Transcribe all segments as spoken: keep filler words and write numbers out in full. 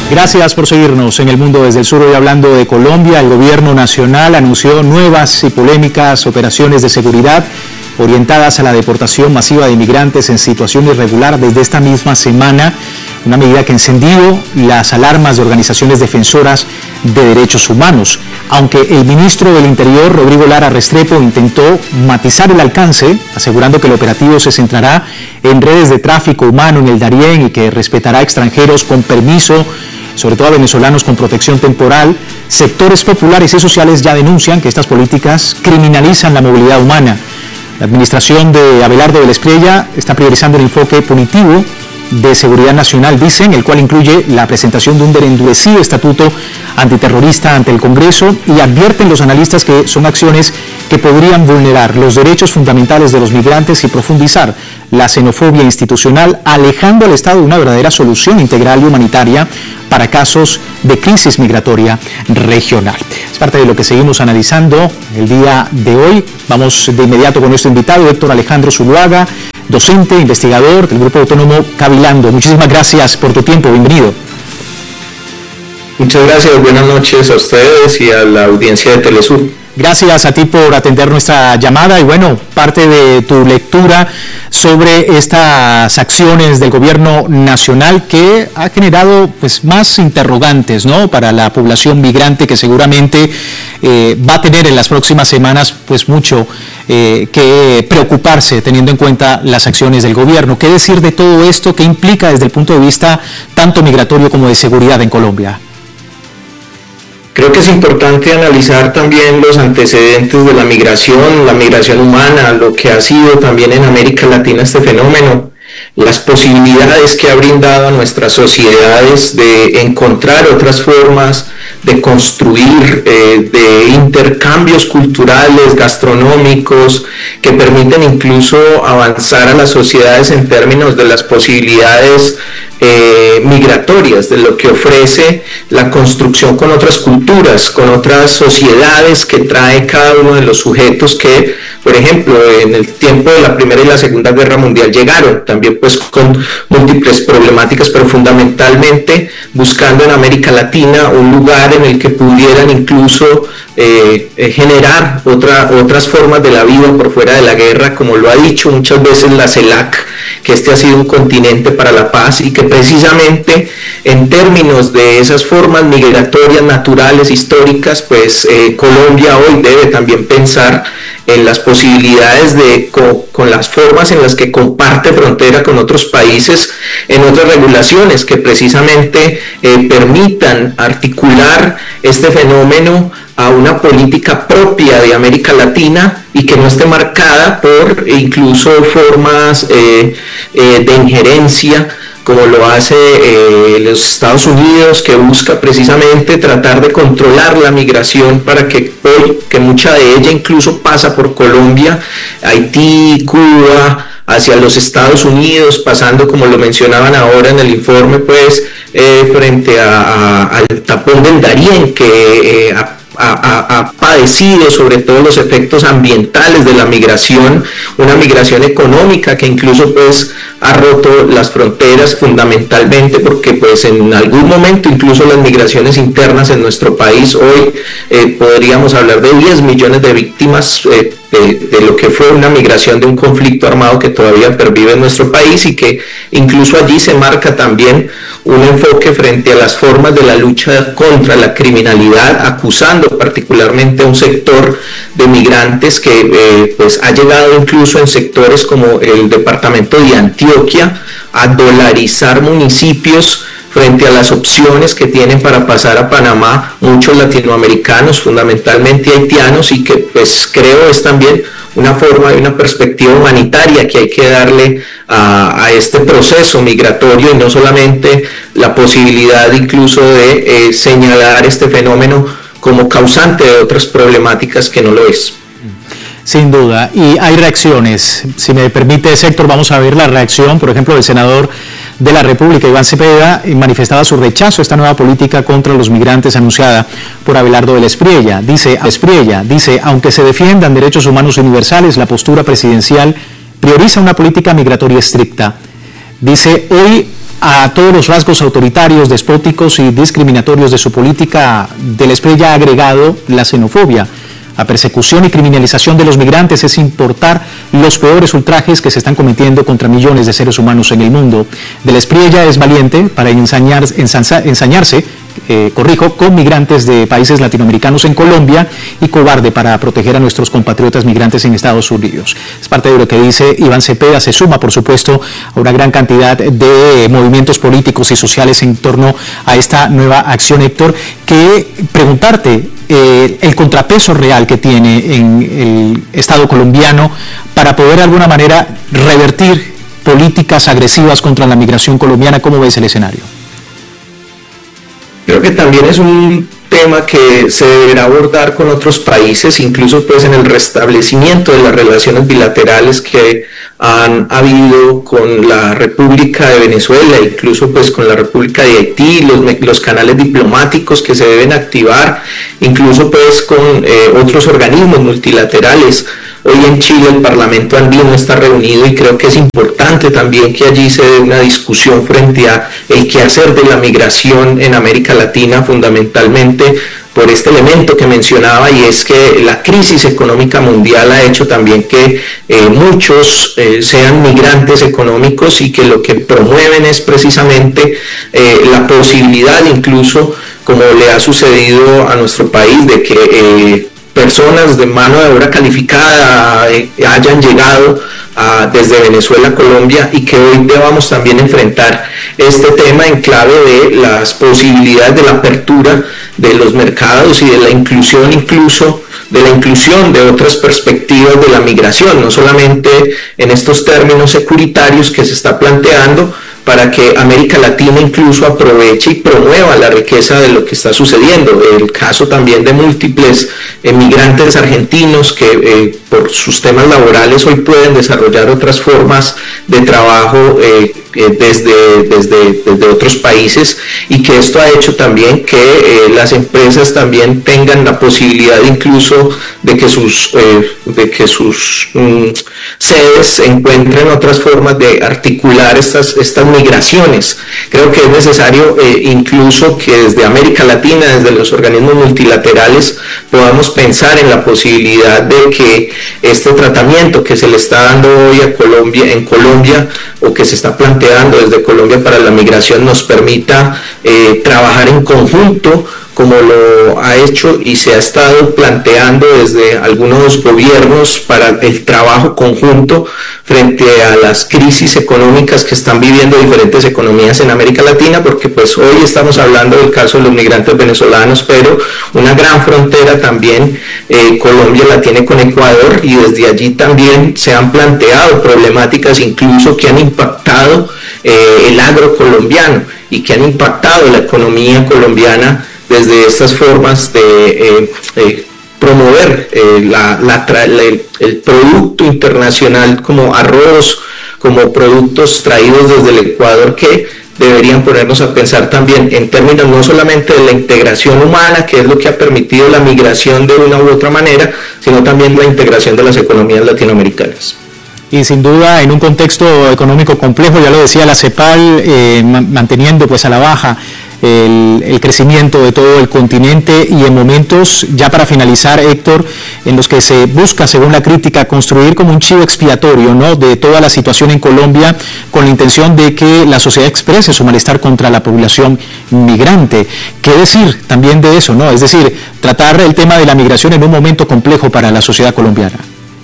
Gracias por seguirnos en El Mundo desde el Sur. Hoy hablando de Colombia, el gobierno nacional anunció nuevas y polémicas operaciones de seguridad orientadas a la deportación masiva de inmigrantes en situación irregular desde esta misma semana, una medida que ha encendido las alarmas de organizaciones defensoras de derechos humanos. Aunque el ministro del Interior, Rodrigo Lara Restrepo, intentó matizar el alcance, asegurando que el operativo se centrará en redes de tráfico humano en el Darién y que respetará a extranjeros con permiso, sobre todo a venezolanos con protección temporal, sectores populares y sociales ya denuncian que estas políticas criminalizan la movilidad humana. La administración de Abelardo de la Espriella está priorizando el enfoque punitivo de seguridad nacional, dicen, el cual incluye la presentación de un endurecido estatuto antiterrorista ante el Congreso, y advierten los analistas que son acciones que podrían vulnerar los derechos fundamentales de los migrantes y profundizar la xenofobia institucional, alejando al Estado de una verdadera solución integral y humanitaria para casos de crisis migratoria regional. Es parte de lo que seguimos analizando el día de hoy. Vamos de inmediato con nuestro invitado, Héctor Alejandro Zuluaga, docente, investigador del Grupo Autónomo Cavilando. Muchísimas gracias por tu tiempo, bienvenido. Muchas gracias, buenas noches a ustedes y a la audiencia de Telesur. Gracias a ti por atender nuestra llamada y bueno, parte de tu lectura sobre estas acciones del gobierno nacional que ha generado pues más interrogantes, ¿no?, para la población migrante, que seguramente eh, va a tener en las próximas semanas pues mucho eh, que preocuparse teniendo en cuenta las acciones del gobierno. ¿Qué decir de todo esto? ¿Qué implica desde el punto de vista tanto migratorio como de seguridad en Colombia? Creo que es importante analizar también los antecedentes de la migración, la migración humana, lo que ha sido también en América Latina este fenómeno, las posibilidades que ha brindado a nuestras sociedades de encontrar otras formas de construir, eh, de intercambios culturales, gastronómicos, que permiten incluso avanzar a las sociedades en términos de las posibilidades Eh, migratorias, de lo que ofrece la construcción con otras culturas, con otras sociedades que trae cada uno de los sujetos que, por ejemplo, en el tiempo de la Primera y la Segunda Guerra Mundial llegaron, también pues con múltiples problemáticas, pero fundamentalmente buscando en América Latina un lugar en el que pudieran incluso eh, eh, generar otra, otras formas de la vida por fuera de la guerra, como lo ha dicho muchas veces la CELAC, que este ha sido un continente para la paz y que precisamente en términos de esas formas migratorias naturales, históricas, pues eh, Colombia hoy debe también pensar en las posibilidades de, con, con las formas en las que comparte frontera con otros países, en otras regulaciones que precisamente eh, permitan articular este fenómeno a una política propia de América Latina y que no esté marcada por incluso formas eh, eh, de injerencia, como lo hace eh, los Estados Unidos, que busca precisamente tratar de controlar la migración para que hoy, que mucha de ella incluso pasa por Colombia, Haití, Cuba, hacia los Estados Unidos, pasando, como lo mencionaban ahora en el informe, pues eh, frente a, a, al tapón del Darién, que eh, a, Ha, ha, ha padecido sobre todo los efectos ambientales de la migración, una migración económica que incluso pues ha roto las fronteras fundamentalmente porque pues en algún momento incluso las migraciones internas en nuestro país hoy eh, podríamos hablar de diez millones de víctimas eh, de, de lo que fue una migración de un conflicto armado que todavía pervive en nuestro país y que incluso allí se marca también un enfoque frente a las formas de la lucha contra la criminalidad, acusando particularmente a un sector de migrantes que eh, pues ha llegado incluso en sectores como el departamento de Antioquia a dolarizar municipios frente a las opciones que tienen para pasar a Panamá muchos latinoamericanos, fundamentalmente haitianos, y que pues creo es también una forma y una perspectiva humanitaria que hay que darle a, a este proceso migratorio, y no solamente la posibilidad incluso de eh, señalar este fenómeno como causante de otras problemáticas que no lo es. Sin duda, y hay reacciones. Si me permite, Héctor, vamos a ver la reacción, por ejemplo, del senador de la República, Iván Cepeda, manifestaba su rechazo a esta nueva política contra los migrantes anunciada por Abelardo de la Espriella. Dice, Espriella, dice, aunque se defiendan derechos humanos universales, la postura presidencial prioriza una política migratoria estricta. Dice, hoy a todos los rasgos autoritarios, despóticos y discriminatorios de su política, Del Espriella ha agregado la xenofobia. La persecución y criminalización de los migrantes es importar los peores ultrajes que se están cometiendo contra millones de seres humanos en el mundo. Del Espriella es valiente para ensañar, ensanza, ensañarse, eh, corrijo, con migrantes de países latinoamericanos en Colombia y cobarde para proteger a nuestros compatriotas migrantes en Estados Unidos. Es parte de lo que dice Iván Cepeda. Se suma, por supuesto, a una gran cantidad de movimientos políticos y sociales en torno a esta nueva acción, Héctor, que preguntarte eh, el contrapeso real que tiene en el Estado colombiano para poder de alguna manera revertir políticas agresivas contra la migración colombiana. ¿Cómo ves el escenario? Creo que también es un tema que se deberá abordar con otros países, incluso pues en el restablecimiento de las relaciones bilaterales que han habido con la República de Venezuela, incluso pues con la República de Haití, los, los canales diplomáticos que se deben activar, incluso pues con eh, otros organismos multilaterales. Hoy en Chile el Parlamento andino está reunido y creo que es importante también que allí se dé una discusión frente a el quehacer de la migración en América Latina, fundamentalmente por este elemento que mencionaba, y es que la crisis económica mundial ha hecho también que eh, muchos eh, sean migrantes económicos y que lo que promueven es precisamente eh, la posibilidad, incluso como le ha sucedido a nuestro país, de que eh, personas de mano de obra calificada eh, hayan llegado a, desde Venezuela a Colombia, y que hoy debamos también enfrentar este tema en clave de las posibilidades de la apertura de los mercados y de la inclusión, incluso de la inclusión de otras perspectivas de la migración, no solamente en estos términos securitarios que se está planteando, para que América Latina incluso aproveche y promueva la riqueza de lo que está sucediendo. El caso también de múltiples emigrantes argentinos que eh, por sus temas laborales hoy pueden desarrollar otras formas de trabajo eh, eh, desde, desde, desde otros países, y que esto ha hecho también que eh, las empresas también tengan la posibilidad incluso de que sus, eh, de que sus mm, sedes encuentren otras formas de articular estas, estas migraciones. Creo que es necesario eh, incluso que desde América Latina, desde los organismos multilaterales, podamos pensar en la posibilidad de que este tratamiento que se le está dando hoy a Colombia, en Colombia, o que se está planteando desde Colombia para la migración, nos permita eh, trabajar en conjunto, como lo ha hecho y se ha estado planteando desde algunos gobiernos para el trabajo conjunto frente a las crisis económicas que están viviendo diferentes economías en América Latina, porque pues hoy estamos hablando del caso de los migrantes venezolanos, pero una gran frontera también eh, Colombia la tiene con Ecuador, y desde allí también se han planteado problemáticas incluso que han impactado eh, el agro colombiano y que han impactado la economía colombiana desde estas formas de eh, eh, promover eh, la, la, la, el, el producto internacional como arroz, como productos traídos desde el Ecuador, que deberían ponernos a pensar también en términos no solamente de la integración humana, que es lo que ha permitido la migración de una u otra manera, sino también la integración de las economías latinoamericanas. Y sin duda en un contexto económico complejo, ya lo decía la CEPAL, eh, manteniendo pues a la baja El, el crecimiento de todo el continente, y en momentos, ya para finalizar, Héctor, en los que se busca, según la crítica, construir como un chivo expiatorio, ¿no?, de toda la situación en Colombia, con la intención de que la sociedad exprese su malestar contra la población migrante. ¿Qué decir también de eso, no? Es decir, tratar el tema de la migración en un momento complejo para la sociedad colombiana.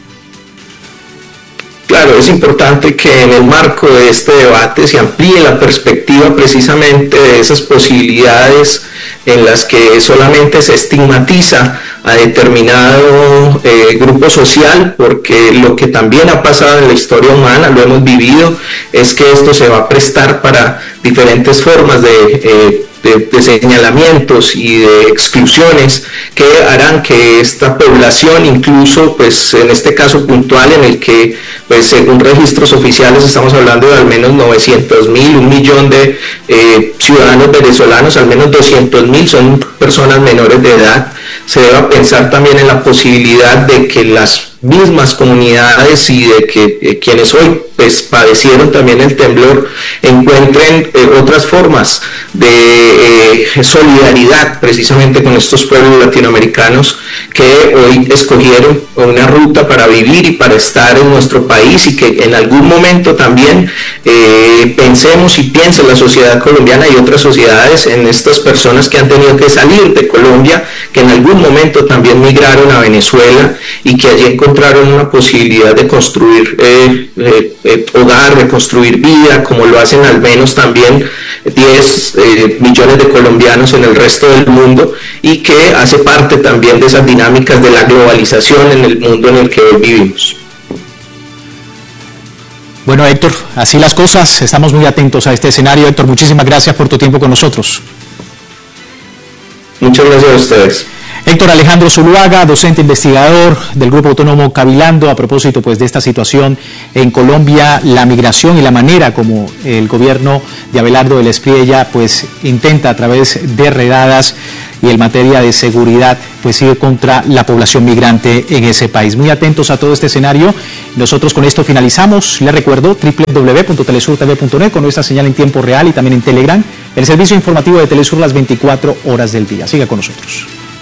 Claro, es importante que en el marco de este debate se amplíe la perspectiva precisamente de esas posibilidades en las que solamente se estigmatiza a determinado eh, grupo social, porque lo que también ha pasado en la historia humana, lo hemos vivido, es que esto se va a prestar para diferentes formas de eh, De, de señalamientos y de exclusiones que harán que esta población, incluso pues en este caso puntual en el que pues según registros oficiales estamos hablando de al menos novecientos mil, un millón de eh, ciudadanos venezolanos, al menos doscientos mil son personas menores de edad, se deba pensar también en la posibilidad de que las mismas comunidades y de que eh, quienes hoy pues, padecieron también el temblor encuentren eh, otras formas de eh, solidaridad precisamente con estos pueblos latinoamericanos que hoy escogieron una ruta para vivir y para estar en nuestro país, y que en algún momento también eh, pensemos y piense la sociedad colombiana y otras sociedades en estas personas que han tenido que salir de Colombia, que en algún momento también migraron a Venezuela y que allí encontraron una posibilidad de construir eh, eh, eh, hogar, de construir vida, como lo hacen al menos también diez eh, millones de colombianos en el resto del mundo, y que hace parte también de esas dinámicas de la globalización en el mundo en el que hoy vivimos. Bueno, Héctor, así las cosas, estamos muy atentos a este escenario. Héctor, muchísimas gracias por tu tiempo con nosotros. Muchas gracias a ustedes. Héctor Alejandro Zuluaga, docente investigador del Grupo Autónomo Cavilando, a propósito pues de esta situación en Colombia, la migración y la manera como el gobierno de Abelardo del Espriella pues intenta a través de redadas y en materia de seguridad pues ir contra la población migrante en ese país. Muy atentos a todo este escenario. Nosotros con esto finalizamos. Les recuerdo doble u doble u doble u punto telesur t v punto net con nuestra señal en tiempo real y también en Telegram, el servicio informativo de Telesur las veinticuatro horas del día. Siga con nosotros.